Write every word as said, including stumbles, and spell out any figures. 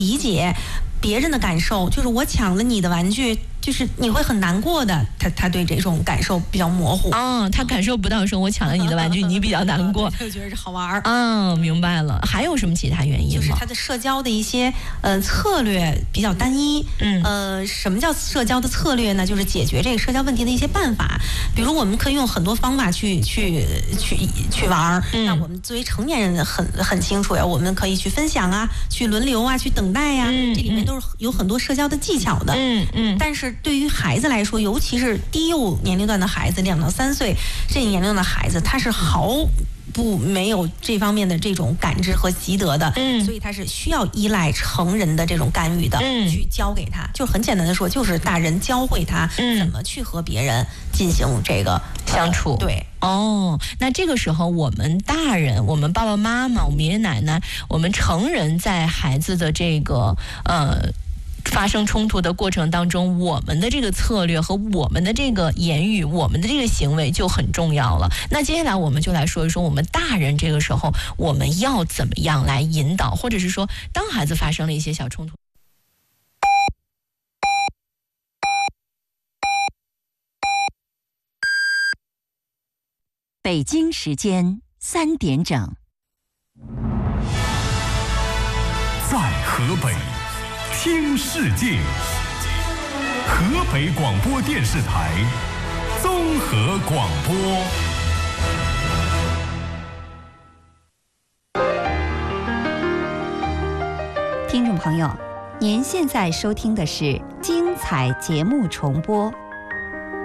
理解别人的感受，就是我抢了你的玩具，就是你会很难过的。他他对这种感受比较模糊。 哦，他感受不到说我抢了你的玩具，你比较难过， 就觉得是好玩。 嗯，明白了。还有什么其他原因吗？ 就是他的社交的一些呃策略比较单一。嗯，呃，什么叫社交的策略呢？就是解决这个社交问题的一些办法。比如我们可以用很多方法去去去去玩。嗯，那我们作为成年人很很清楚呀，我们可以去分享啊，去轮流啊，去等待呀。嗯，这里面都是有很多社交的技巧的。嗯嗯。但是对于孩子来说，尤其是低幼年龄段的孩子，两到三岁这一年龄的孩子，他是毫不没有这方面的这种感知和习得的。嗯，所以他是需要依赖成人的这种干预的。嗯，去教给他，就很简单的说，就是大人教会他怎么去和别人进行这个相处。 呃、对。 哦，那这个时候我们大人，我们爸爸妈妈，我们爷爷奶奶，我们成人在孩子的这个呃发生冲突的过程当中，我们的这个策略和我们的这个言语，我们的这个行为就很重要了。那接下来我们就来说一说，我们大人这个时候我们要怎么样来引导，或者是说当孩子发生了一些小冲突。 北京时间三点整， 在河北听世界，河北广播电视台综合广播。 听众朋友，您现在收听的是精彩节目重播。